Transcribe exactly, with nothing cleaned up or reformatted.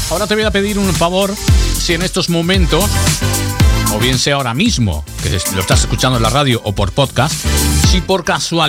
Ahora te voy a pedir un favor, si en estos momentos, o bien sea ahora mismo, que lo estás escuchando en la radio o por podcast, si por casualidad